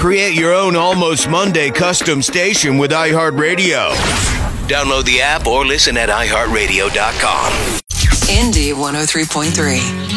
Create your own Almost Monday custom station with iHeartRadio. Download the app or listen at iHeartRadio.com. Indy 103.3.